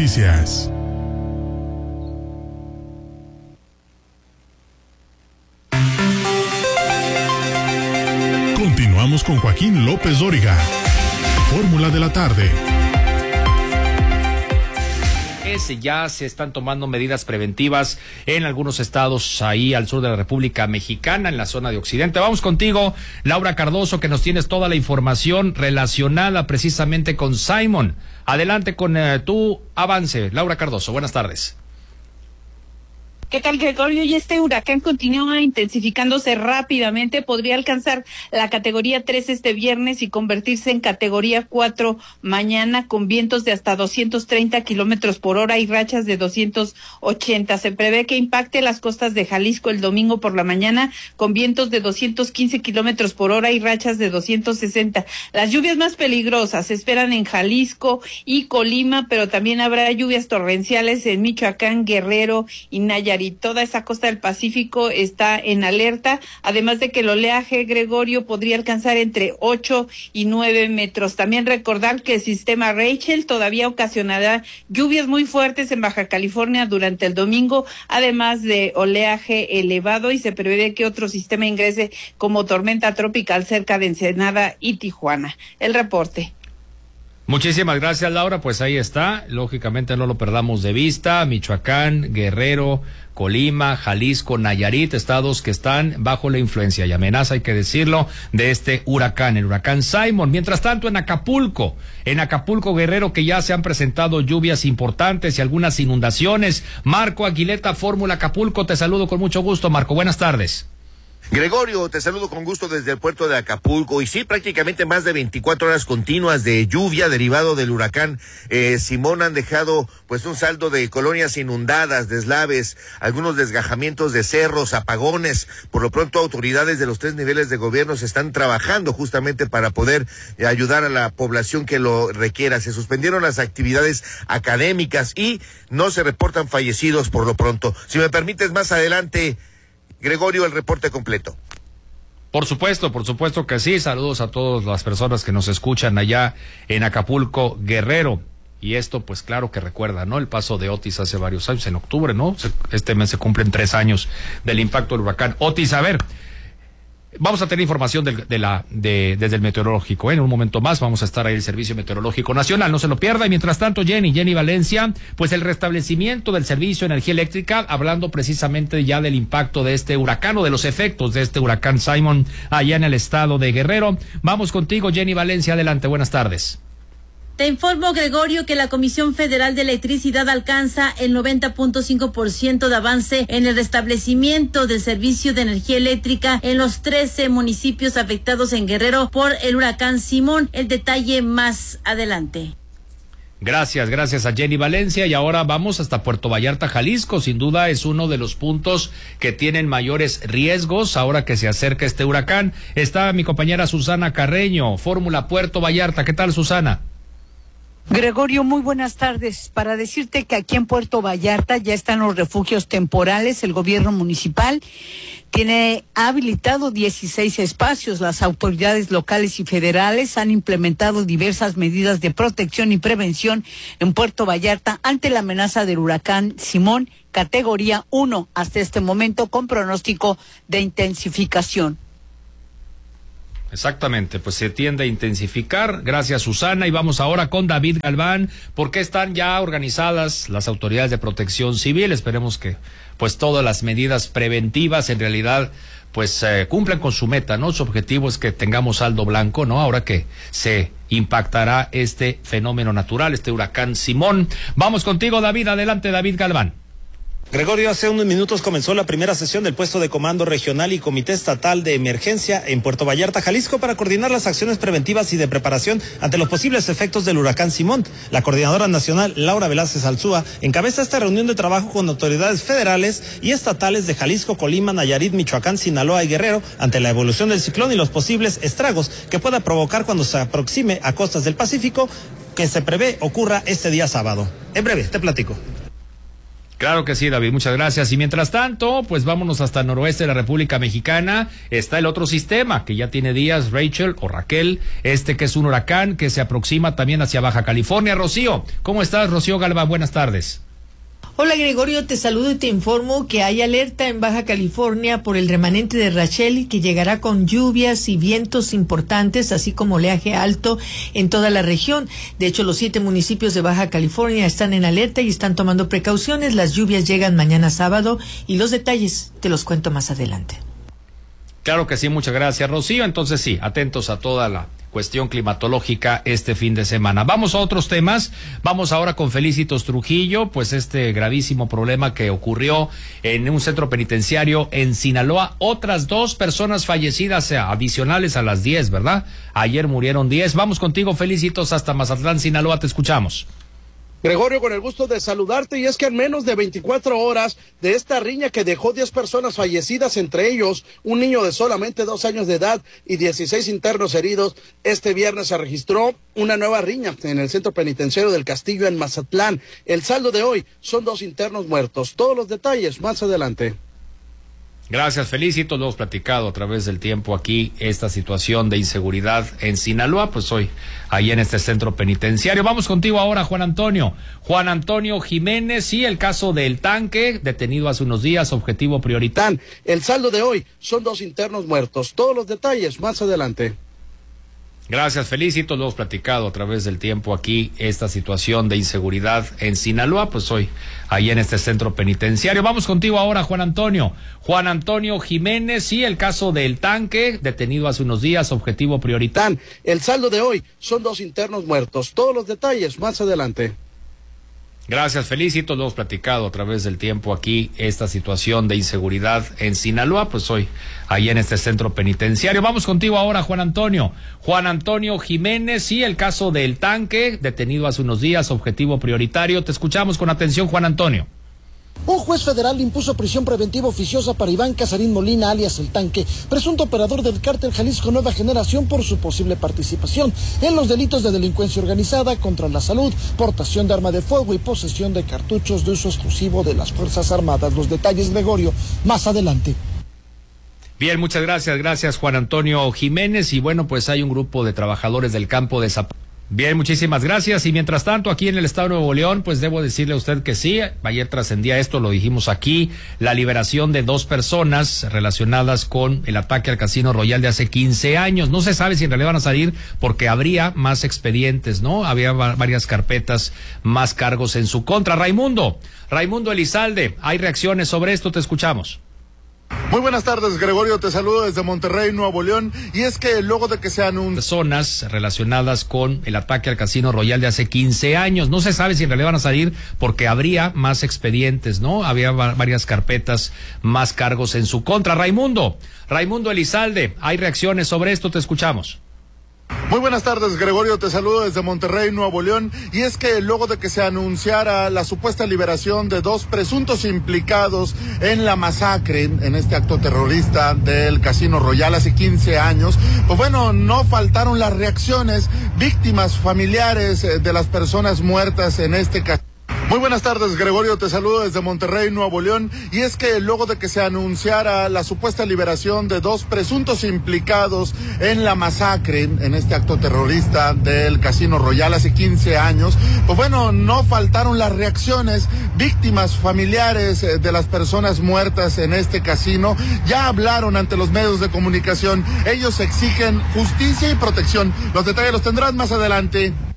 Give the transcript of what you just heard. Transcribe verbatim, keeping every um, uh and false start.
Noticias. Continuamos con Joaquín López Dóriga. Fórmula de la tarde. Ya se están tomando medidas preventivas en algunos estados ahí al sur de la República Mexicana, en la zona de Occidente. Vamos contigo, Laura Cardoso, que nos tienes toda la información relacionada precisamente con Simon. Adelante con eh, tu avance, Laura Cardoso. Buenas tardes. ¿Qué tal, Gregorio? Y este huracán continúa intensificándose rápidamente. Podría alcanzar la categoría tres este viernes y convertirse en categoría cuatro mañana, con vientos de hasta doscientos treinta kilómetros por hora y rachas de doscientos ochenta. Se prevé que impacte las costas de Jalisco el domingo por la mañana, con vientos de doscientos quince kilómetros por hora y rachas de doscientos sesenta. Las lluvias más peligrosas se esperan en Jalisco y Colima, pero también habrá lluvias torrenciales en Michoacán, Guerrero y Nayarit. Y toda esa costa del Pacífico está en alerta, además de que el oleaje, Gregorio, podría alcanzar entre ocho y nueve metros. También recordar que el sistema Rachel todavía ocasionará lluvias muy fuertes en Baja California durante el domingo, además de oleaje elevado, y se prevé que otro sistema ingrese como tormenta tropical cerca de Ensenada y Tijuana. El reporte. Muchísimas gracias, Laura. Pues ahí está. Lógicamente no lo perdamos de vista. Michoacán, Guerrero, Colima, Jalisco, Nayarit, estados que están bajo la influencia y amenaza, hay que decirlo, de este huracán, el huracán Simon. Mientras tanto, en Acapulco, en Acapulco, Guerrero, que ya se han presentado lluvias importantes y algunas inundaciones. Marco Aguileta, Fórmula Acapulco, te saludo con mucho gusto, Marco. Buenas tardes. Gregorio, te saludo con gusto desde el puerto de Acapulco. Y sí, prácticamente más de veinticuatro horas continuas de lluvia derivado del huracán eh, Simón han dejado pues un saldo de colonias inundadas, deslaves, algunos desgajamientos de cerros, apagones. Por lo pronto, autoridades de los tres niveles de gobierno se están trabajando justamente para poder eh, ayudar a la población que lo requiera. Se suspendieron las actividades académicas y no se reportan fallecidos por lo pronto. Si me permites, más adelante, Gregorio, el reporte completo. Por supuesto, por supuesto que sí. Saludos a todas las personas que nos escuchan allá en Acapulco, Guerrero. Y esto, pues claro que recuerda, ¿no? El paso de Otis hace varios años, en octubre, ¿no? Este mes se cumplen tres años del impacto del huracán Otis. A ver, vamos a tener información del, de la, de, desde el meteorológico, ¿eh? En un momento más vamos a estar ahí el Servicio Meteorológico Nacional, no se lo pierda. Y mientras tanto, Jenny, Jenny Valencia, pues el restablecimiento del servicio de energía eléctrica, hablando precisamente ya del impacto de este huracán o de los efectos de este huracán Simon allá en el estado de Guerrero. Vamos contigo, Jenny Valencia, adelante, buenas tardes. Te informo, Gregorio, que la Comisión Federal de Electricidad alcanza el noventa punto cinco por ciento de avance en el restablecimiento del servicio de energía eléctrica en los trece municipios afectados en Guerrero por el huracán Simón. El detalle más adelante. Gracias, gracias a Jenny Valencia. Y ahora vamos hasta Puerto Vallarta, Jalisco. Sin duda es uno de los puntos que tienen mayores riesgos ahora que se acerca este huracán. Está mi compañera Susana Carreño, Fórmula Puerto Vallarta. ¿Qué tal, Susana? Gregorio, muy buenas tardes. Para decirte que aquí en Puerto Vallarta ya están los refugios temporales. El gobierno municipal tiene ha habilitado dieciséis espacios. Las autoridades locales y federales han implementado diversas medidas de protección y prevención en Puerto Vallarta ante la amenaza del huracán Simón, categoría uno hasta este momento, con pronóstico de intensificación. Exactamente, pues se tiende a intensificar. Gracias, Susana. Y vamos ahora con David Galván, porque están ya organizadas las autoridades de protección civil. Esperemos que pues todas las medidas preventivas en realidad pues eh, cumplan con su meta, ¿no? Su objetivo es que tengamos saldo blanco, ¿no? Ahora que se impactará este fenómeno natural, este huracán Simón. Vamos contigo, David. Adelante, David Galván. Gregorio, hace unos minutos comenzó la primera sesión del puesto de comando regional y comité estatal de emergencia en Puerto Vallarta, Jalisco, para coordinar las acciones preventivas y de preparación ante los posibles efectos del huracán Simón. La coordinadora nacional, Laura Velázquez Alzúa, encabeza esta reunión de trabajo con autoridades federales y estatales de Jalisco, Colima, Nayarit, Michoacán, Sinaloa y Guerrero ante la evolución del ciclón y los posibles estragos que pueda provocar cuando se aproxime a costas del Pacífico, que se prevé ocurra este día sábado. En breve, te platico. Claro que sí, David, muchas gracias. Y mientras tanto, pues vámonos hasta el noroeste de la República Mexicana. Está el otro sistema que ya tiene días, Rachel o Raquel, este que es un huracán que se aproxima también hacia Baja California. Rocío, ¿cómo estás, Rocío Galván? Buenas tardes. Hola Gregorio, te saludo y te informo que hay alerta en Baja California por el remanente de Rachel que llegará con lluvias y vientos importantes, así como oleaje alto en toda la región. De hecho, los siete municipios de Baja California están en alerta y están tomando precauciones. Las lluvias llegan mañana sábado y los detalles te los cuento más adelante. Claro que sí, muchas gracias, Rocío. Entonces sí, atentos a toda la cuestión climatológica este fin de semana. Vamos a otros temas. Vamos ahora con Felicitos Trujillo, pues este gravísimo problema que ocurrió en un centro penitenciario en Sinaloa. Otras dos personas fallecidas adicionales a las diez, ¿verdad? Ayer murieron diez. Vamos contigo, Felicitos, hasta Mazatlán, Sinaloa. Te escuchamos. Gregorio, con el gusto de saludarte, y es que en menos de veinticuatro horas de esta riña que dejó diez personas fallecidas, entre ellos un niño de solamente dos años de edad y dieciséis internos heridos, este viernes se registró una nueva riña en el centro penitenciario del Castillo en Mazatlán. El saldo de hoy son dos internos muertos. Todos los detalles más adelante. Gracias, Felicito. Lo hemos platicado a través del tiempo aquí, esta situación de inseguridad en Sinaloa, pues hoy, ahí en este centro penitenciario. Vamos contigo ahora, Juan Antonio. Juan Antonio Jiménez, sí, el caso del tanque, detenido hace unos días, objetivo prioritario. El saldo de hoy son dos internos muertos. Todos los detalles más adelante. Gracias, Felicito. Lo hemos platicado a través del tiempo aquí, esta situación de inseguridad en Sinaloa, pues hoy, ahí en este centro penitenciario. Vamos contigo ahora, Juan Antonio. Juan Antonio Jiménez, sí, el caso del tanque, detenido hace unos días, objetivo prioritario. El saldo de hoy son dos internos muertos. Todos los detalles más adelante. Gracias, Felicito. Lo hemos platicado a través del tiempo aquí, esta situación de inseguridad en Sinaloa, pues hoy, ahí en este centro penitenciario. Vamos contigo ahora, Juan Antonio. Juan Antonio Jiménez, sí, el caso del tanque, detenido hace unos días, objetivo prioritario. Te escuchamos con atención, Juan Antonio. Un juez federal impuso prisión preventiva oficiosa para Iván Casarín Molina, alias El Tanque, presunto operador del cártel Jalisco Nueva Generación, por su posible participación en los delitos de delincuencia organizada, contra la salud, portación de arma de fuego y posesión de cartuchos de uso exclusivo de las Fuerzas Armadas. Los detalles, Gregorio, más adelante. Bien, muchas gracias, gracias Juan Antonio Jiménez. Y bueno, pues hay un grupo de trabajadores del campo de Zapopan. Bien, muchísimas gracias. Y mientras tanto, aquí en el estado de Nuevo León, pues debo decirle a usted que sí, ayer trascendía esto, lo dijimos aquí, la liberación de dos personas relacionadas con el ataque al Casino Royal de hace quince años. No se sabe si en realidad van a salir porque habría más expedientes, ¿no? Había varias carpetas, más cargos en su contra. Raimundo, Raimundo Elizalde, hay reacciones sobre esto, te escuchamos. Muy buenas tardes, Gregorio, te saludo desde Monterrey, Nuevo León, y es que luego de que se anunció... Personas relacionadas con el ataque al Casino Royal de hace quince años, no se sabe si en realidad van a salir porque habría más expedientes, ¿no? Había varias carpetas, más cargos en su contra. Raimundo, Raimundo Elizalde, hay reacciones sobre esto, te escuchamos. Muy buenas tardes, Gregorio, te saludo desde Monterrey, Nuevo León, y es que luego de que se anunciara la supuesta liberación de dos presuntos implicados en la masacre, en este acto terrorista del Casino Royal hace quince años, pues bueno, no faltaron las reacciones, víctimas, familiares de las personas muertas en este casino. Muy buenas tardes, Gregorio, te saludo desde Monterrey, Nuevo León, y es que luego de que se anunciara la supuesta liberación de dos presuntos implicados en la masacre, en este acto terrorista del Casino Royal hace quince años, pues bueno, no faltaron las reacciones, víctimas, familiares de las personas muertas en este casino, ya hablaron ante los medios de comunicación, ellos exigen justicia y protección. Los detalles los tendrán más adelante.